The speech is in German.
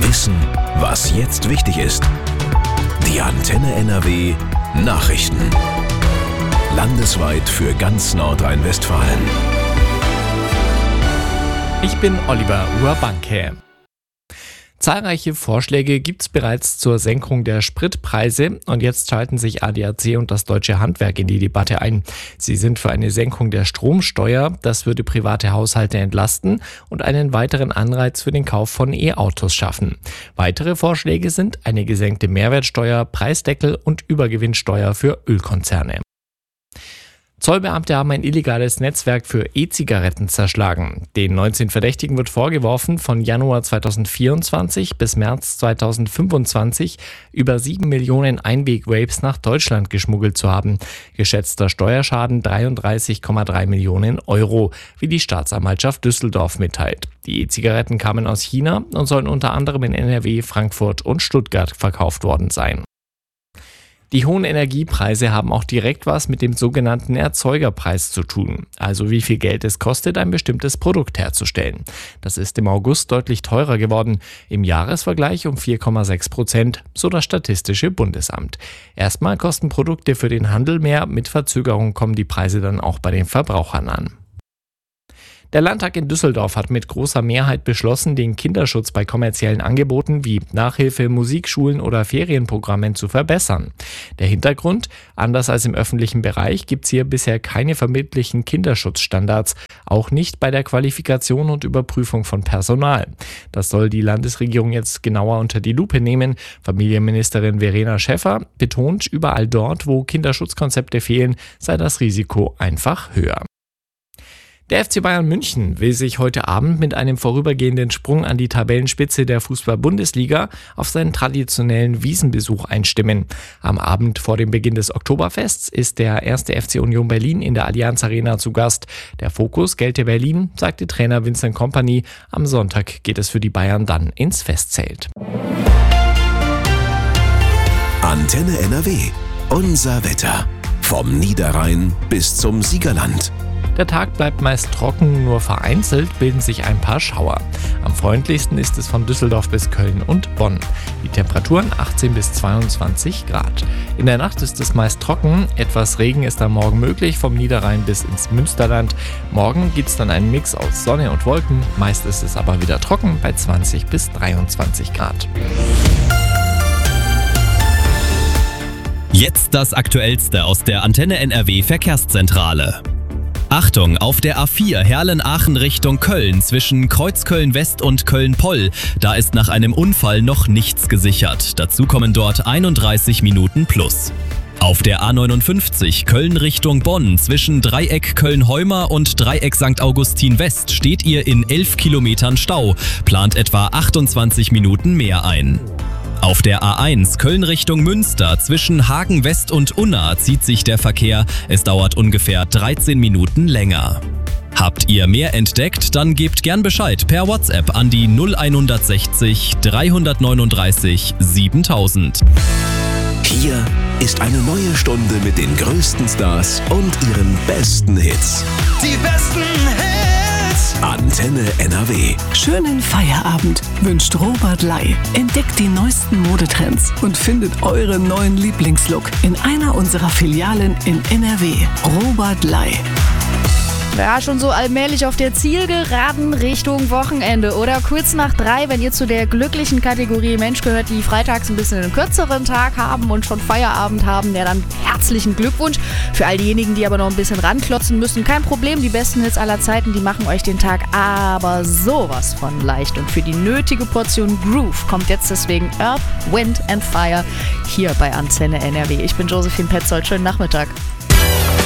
Wissen, was jetzt wichtig ist. Die Antenne NRW Nachrichten. Landesweit für ganz Nordrhein-Westfalen. Ich bin Oliver Urbanke. Zahlreiche Vorschläge gibt es bereits zur Senkung der Spritpreise und jetzt schalten sich ADAC und das Deutsche Handwerk in die Debatte ein. Sie sind für eine Senkung der Stromsteuer, das würde private Haushalte entlasten und einen weiteren Anreiz für den Kauf von E-Autos schaffen. Weitere Vorschläge sind eine gesenkte Mehrwertsteuer, Preisdeckel und Übergewinnsteuer für Ölkonzerne. Zollbeamte haben ein illegales Netzwerk für E-Zigaretten zerschlagen. Den 19 Verdächtigen wird vorgeworfen, von Januar 2024 bis März 2025 über 7 Millionen Einweg-Vapes nach Deutschland geschmuggelt zu haben. Geschätzter Steuerschaden 33,3 Millionen Euro, wie die Staatsanwaltschaft Düsseldorf mitteilt. Die E-Zigaretten kamen aus China und sollen unter anderem in NRW, Frankfurt und Stuttgart verkauft worden sein. Die hohen Energiepreise haben auch direkt was mit dem sogenannten Erzeugerpreis zu tun, also wie viel Geld es kostet, ein bestimmtes Produkt herzustellen. Das ist im August deutlich teurer geworden, im Jahresvergleich um 4,6%, so das Statistische Bundesamt. Erstmal kosten Produkte für den Handel mehr, mit Verzögerung kommen die Preise dann auch bei den Verbrauchern an. Der Landtag in Düsseldorf hat mit großer Mehrheit beschlossen, den Kinderschutz bei kommerziellen Angeboten wie Nachhilfe, Musikschulen oder Ferienprogrammen zu verbessern. Der Hintergrund: Anders als im öffentlichen Bereich gibt es hier bisher keine verbindlichen Kinderschutzstandards, auch nicht bei der Qualifikation und Überprüfung von Personal. Das soll die Landesregierung jetzt genauer unter die Lupe nehmen. Familienministerin Verena Schäffer betont, überall dort, wo Kinderschutzkonzepte fehlen, sei das Risiko einfach höher. Der FC Bayern München will sich heute Abend mit einem vorübergehenden Sprung an die Tabellenspitze der Fußball-Bundesliga auf seinen traditionellen Wiesenbesuch einstimmen. Am Abend vor dem Beginn des Oktoberfests ist der 1. FC Union Berlin in der Allianz Arena zu Gast. Der Fokus gelte Berlin, sagte Trainer Vincent Kompany. Am Sonntag geht es für die Bayern dann ins Festzelt. Antenne NRW. Unser Wetter. Vom Niederrhein bis zum Siegerland. Der Tag bleibt meist trocken, nur vereinzelt bilden sich ein paar Schauer. Am freundlichsten ist es von Düsseldorf bis Köln und Bonn. Die Temperaturen 18 bis 22 Grad. In der Nacht ist es meist trocken, etwas Regen ist am Morgen möglich, vom Niederrhein bis ins Münsterland. Morgen gibt es dann einen Mix aus Sonne und Wolken, meist ist es aber wieder trocken bei 20 bis 23 Grad. Jetzt das Aktuellste aus der Antenne NRW Verkehrszentrale. Achtung, auf der A4 Herlen-Aachen Richtung Köln zwischen Kreuzköln West und Köln-Poll. Da ist nach einem Unfall noch nichts gesichert. Dazu kommen dort 31 Minuten plus. Auf der A59 Köln Richtung Bonn zwischen Dreieck Köln-Heuma und Dreieck St. Augustin West steht ihr in 11 Kilometern Stau. Plant etwa 28 Minuten mehr ein. Auf der A1 Köln Richtung Münster zwischen Hagen West und Unna zieht sich der Verkehr. Es dauert ungefähr 13 Minuten länger. Habt ihr mehr entdeckt? Dann gebt gern Bescheid per WhatsApp an die 0160 339 7000. Hier ist eine neue Stunde mit den größten Stars und ihren besten Hits. Die besten Hits! Antenne NRW. Schönen Feierabend wünscht Robert Ley. Entdeckt die neuesten Modetrends und findet euren neuen Lieblingslook in einer unserer Filialen in NRW. Robert Ley. Ja, schon so allmählich auf der Zielgeraden Richtung Wochenende oder kurz nach 3, wenn ihr zu der glücklichen Kategorie Mensch gehört, die freitags ein bisschen einen kürzeren Tag haben und schon Feierabend haben, ja dann herzlichen Glückwunsch. Für all diejenigen, die aber noch ein bisschen ranklotzen müssen, kein Problem, die besten Hits aller Zeiten, die machen euch den Tag aber sowas von leicht. Und für die nötige Portion Groove kommt jetzt deswegen Earth, Wind and Fire hier bei Antenne NRW. Ich bin Josephine Petzold, schönen Nachmittag.